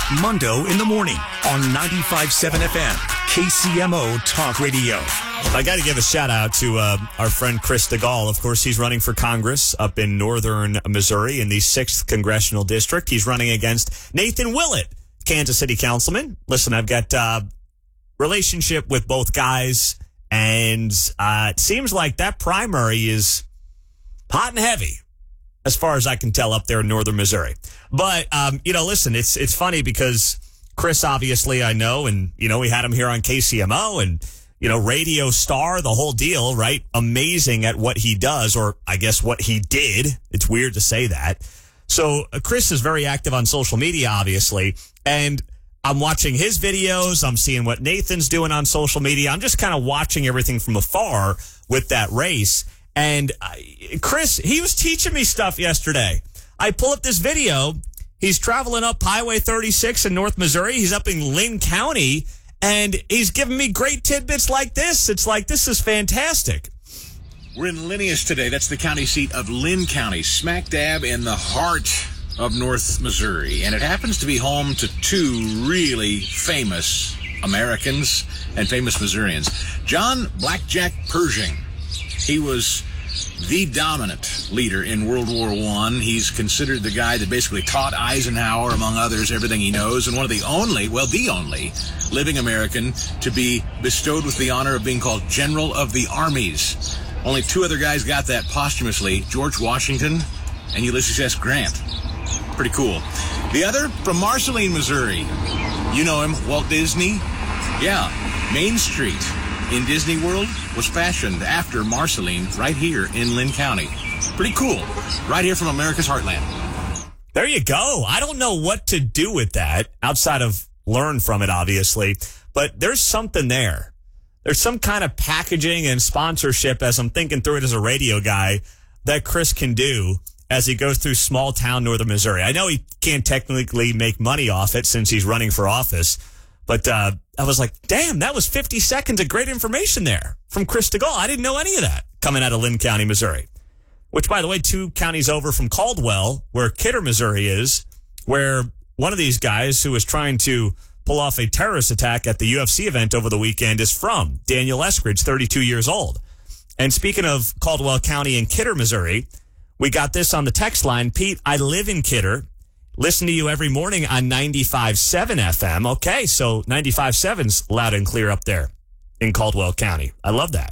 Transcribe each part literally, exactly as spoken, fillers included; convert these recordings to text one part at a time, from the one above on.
Mundo in the morning on ninety-five point seven F M, K C M O Talk Radio. I got to give a shout out to uh, our friend Chris DeGaulle. Of course, he's running for Congress up in northern Missouri in the sixth Congressional District. He's running against Nathan Willett, Kansas City councilman. Listen, I've got uh relationship with both guys, and uh, it seems like that primary is hot and heavy, as far as I can tell, up there in northern Missouri. But, um, you know, listen, it's it's funny because Chris, obviously, I know, and, you know, we had him here on K C M O, and, you know, radio star, the whole deal, right? Amazing at what he does, or I guess what he did. It's weird to say that. So uh, Chris is very active on social media, obviously, and I'm watching his videos. I'm seeing what Nathan's doing on social media. I'm just kind of watching everything from afar with that race. And uh, Chris, he was teaching me stuff yesterday. I pull up this video. He's traveling up Highway thirty-six in North Missouri. He's up in Lynn County, and he's giving me great tidbits like this. It's like, this is fantastic. We're in Linneus today. That's the county seat of Lynn County, smack dab in the heart of North Missouri. And it happens to be home to two really famous Americans and famous Missourians. John Blackjack Pershing. He was the dominant leader in World War One. He's considered the guy that basically taught Eisenhower, among others, everything he knows, and one of the only, well, the only living American to be bestowed with the honor of being called General of the Armies. Only two other guys got that posthumously, George Washington and Ulysses S. Grant. Pretty cool. The other from Marceline, Missouri. You know him, Walt Disney. Yeah, Main Street in Disney World was fashioned after Marceline right here in Lynn County. Pretty cool. Right here from America's heartland. There you go. I don't know what to do with that outside of learn from it, obviously, but there's something there. There's some kind of packaging and sponsorship, as I'm thinking through it as a radio guy, that Chris can do as he goes through small town northern Missouri. I know he can't technically make money off it since he's running for office, but uh, I was like, damn, that was fifty seconds of great information there from Chris DeGaulle. I didn't know any of that coming out of Lynn County, Missouri, which, by the way, two counties over from Caldwell, where Kidder, Missouri is, where one of these guys who was trying to pull off a terrorist attack at the U F C event over the weekend is from. Daniel Eskridge, thirty-two years old. And speaking of Caldwell County and Kidder, Missouri, we got this on the text line. Pete, I live in Kidder. Listen to you every morning on ninety-five point seven F M. Okay, so ninety-five point seven's loud and clear up there in Caldwell County. I love that.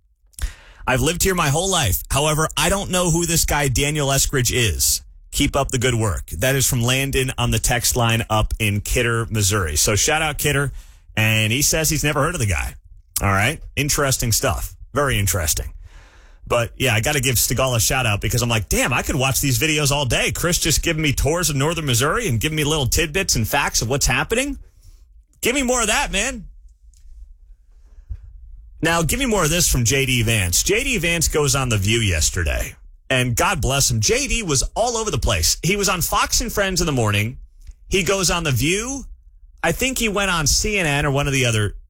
I've lived here my whole life. However, I don't know who this guy Daniel Eskridge is. Keep up the good work. That is from Landon on the text line up in Kidder, Missouri. So shout out Kidder. And he says he's never heard of the guy. All right. Interesting stuff. Very interesting. But, yeah, I got to give Stigall a shout-out because I'm like, damn, I could watch these videos all day. Chris just giving me tours of northern Missouri and giving me little tidbits and facts of what's happening. Give me more of that, man. Now, give me more of this from J D. Vance. J D. Vance goes on The View yesterday, and God bless him. J D was all over the place. He was on Fox and Friends in the morning. He goes on The View. I think he went on C N N or one of the other